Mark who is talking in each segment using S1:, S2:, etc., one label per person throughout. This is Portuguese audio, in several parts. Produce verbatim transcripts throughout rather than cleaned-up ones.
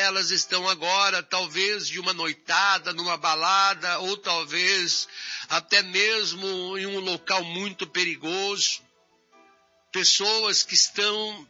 S1: elas estão agora, talvez de uma noitada, numa balada, ou talvez até mesmo em um local muito perigoso. Pessoas que estão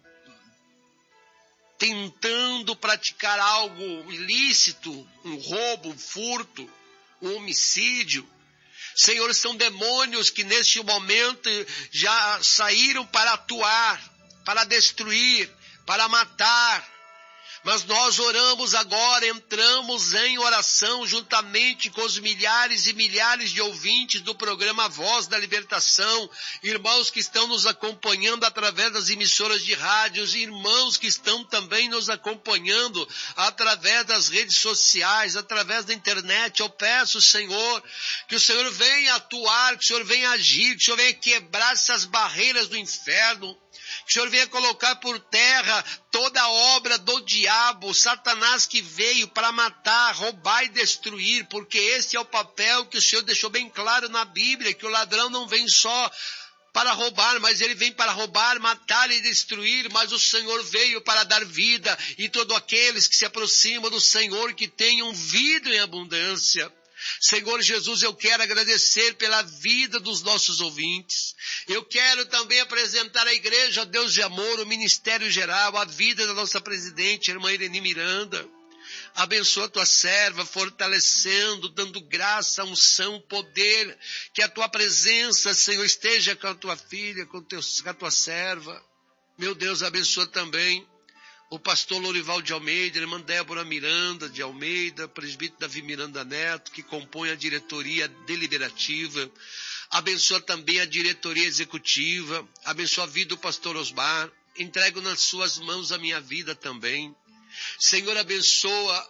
S1: tentando praticar algo ilícito, um roubo, um furto, um homicídio. Senhor, são demônios que neste momento já saíram para atuar, para destruir, para matar. Mas nós oramos agora, entramos em oração juntamente com os milhares e milhares de ouvintes do programa Voz da Libertação, irmãos que estão nos acompanhando através das emissoras de rádios, irmãos que estão também nos acompanhando através das redes sociais, através da internet. Eu peço, Senhor, que o Senhor venha atuar, que o Senhor venha agir, que o Senhor venha quebrar essas barreiras do inferno. Que o Senhor venha colocar por terra toda a obra do diabo, Satanás, que veio para matar, roubar e destruir, porque esse é o papel que o Senhor deixou bem claro na Bíblia, que o ladrão não vem só para roubar, mas ele vem para roubar, matar e destruir, mas o Senhor veio para dar vida, e todos aqueles que se aproximam do Senhor, que tenham vida em abundância. Senhor Jesus, eu quero agradecer pela vida dos nossos ouvintes. Eu quero também apresentar à igreja, Deus de amor, o ministério geral, a vida da nossa presidente, a irmã Irene Miranda. Abençoa a tua serva, fortalecendo, dando graça, unção, poder, que a tua presença, Senhor, esteja com a tua filha, com, teu, com a tua serva. Meu Deus, abençoa também o pastor Lorival de Almeida, a irmã Débora Miranda de Almeida, presbítero Davi Miranda Neto, que compõe a diretoria deliberativa. Abençoa também a diretoria executiva. Abençoa a vida do pastor Osmar. Entrego nas suas mãos a minha vida também. Senhor, abençoa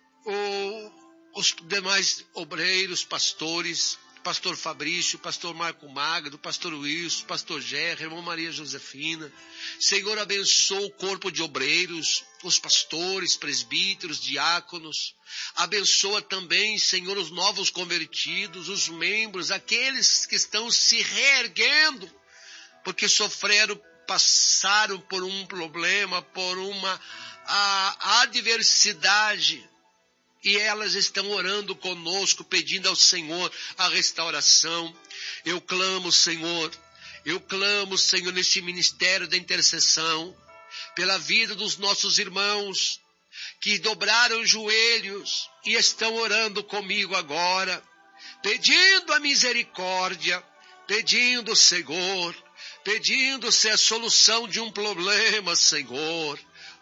S1: o, os demais obreiros, pastores, pastor Fabrício, pastor Marco Magro, pastor Wilson, pastor Gerra, irmã Maria Josefina. Senhor, abençoa o corpo de obreiros, os pastores, presbíteros, diáconos. Abençoa também, Senhor, os novos convertidos, os membros, aqueles que estão se reerguendo, porque sofreram, passaram por um problema, por uma a, adversidade. E elas estão orando conosco, pedindo ao Senhor a restauração. Eu clamo, Senhor, eu clamo, Senhor, neste ministério da intercessão, pela vida dos nossos irmãos, que dobraram joelhos e estão orando comigo agora, pedindo a misericórdia, pedindo, Senhor, pedindo-se a solução de um problema, Senhor.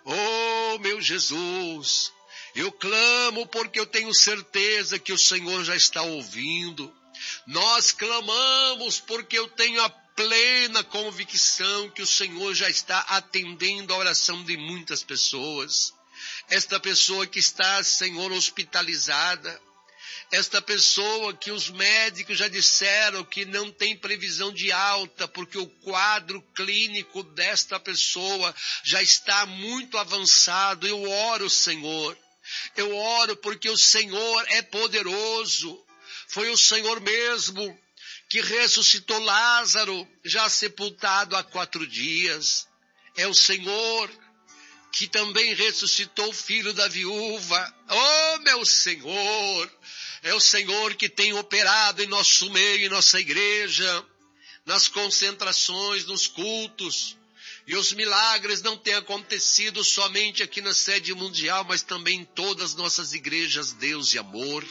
S1: Oh, meu Jesus, eu clamo porque eu tenho certeza que o Senhor já está ouvindo. Nós clamamos porque eu tenho a plena convicção que o Senhor já está atendendo a oração de muitas pessoas. Esta pessoa que está, Senhor, hospitalizada, esta pessoa que os médicos já disseram que não tem previsão de alta, porque o quadro clínico desta pessoa já está muito avançado. Eu oro, Senhor. Eu oro porque o Senhor é poderoso. Foi o Senhor mesmo que ressuscitou Lázaro, já sepultado há quatro dias. É o Senhor que também ressuscitou o filho da viúva. Oh, meu Senhor! É o Senhor que tem operado em nosso meio, em nossa igreja, nas concentrações, nos cultos. E os milagres não têm acontecido somente aqui na sede mundial, mas também em todas as nossas igrejas, Deus e amor.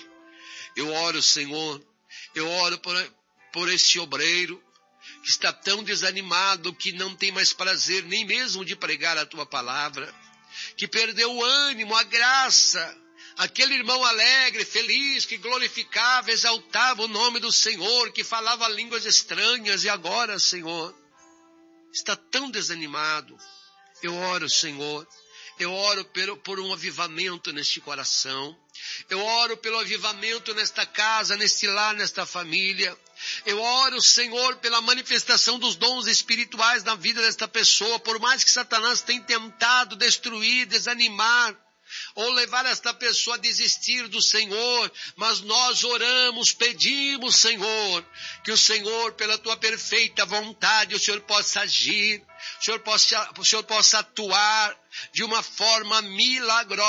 S1: Eu oro, Senhor, eu oro por, por este obreiro que está tão desanimado que não tem mais prazer nem mesmo de pregar a tua palavra, que perdeu o ânimo, a graça, aquele irmão alegre, feliz, que glorificava, exaltava o nome do Senhor, que falava línguas estranhas e agora, Senhor, está tão desanimado. Eu oro, Senhor, eu oro por um avivamento neste coração. Eu oro pelo avivamento nesta casa, neste lar, nesta família. Eu oro, Senhor, pela manifestação dos dons espirituais na vida desta pessoa, por mais que Satanás tenha tentado destruir, desanimar, ou levar esta pessoa a desistir do Senhor, mas nós oramos, pedimos, Senhor, que o Senhor, pela tua perfeita vontade, o Senhor possa agir, o Senhor possa, o Senhor possa atuar de uma forma milagrosa